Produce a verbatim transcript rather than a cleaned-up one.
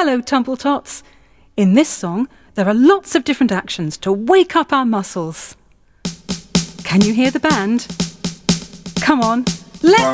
Hello, Tumbletops. In this song, there are lots of different actions to wake up our muscles. Can you hear the band? Come on, let's